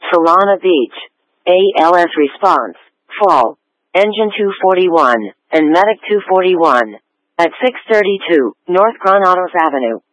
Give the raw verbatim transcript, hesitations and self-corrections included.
Solana Beach, A L S response, fall, engine two forty-one, and medic two forty-one, at six thirty-two, North Granados Avenue.